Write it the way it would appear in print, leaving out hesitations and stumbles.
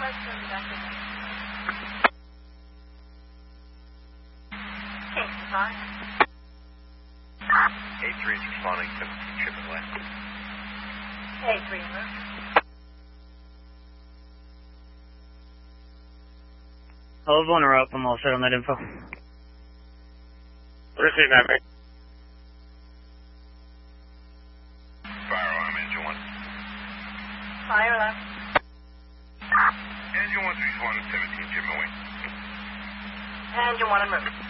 Kingston Park. 83 is responding to shipment west. 83 move. I'll have one her up. I'm all set on that info. Receive that, mate. Fire alarm, engine 1. Fire alarm. Engine 1's responding 17, shipment wing. Engine 1 en route.